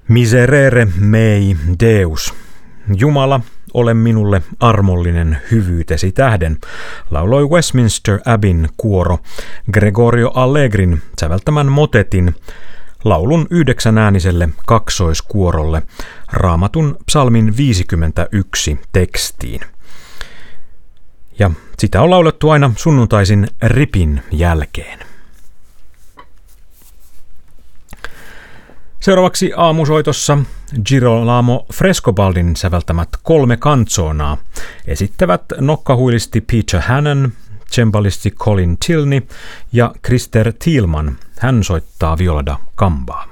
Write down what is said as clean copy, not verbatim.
Miserere mei Deus. Jumala, ole minulle armollinen hyvyytesi tähden, lauloi Westminster Abbeyn kuoro Gregorio Allegrin säveltämän motetin laulun 9-ääniselle kaksoiskuorolle Raamatun psalmin 51 tekstiin. Ja sitä on laulettu aina sunnuntaisin ripin jälkeen. Seuraavaksi aamusoitossa Girolamo Frescobaldin säveltämät 3 kanzonaa esittävät nokkahuilisti Peter Hannon, cembalisti Colin Tilney ja Krister Thielman. Hän soittaa viola da gambaa.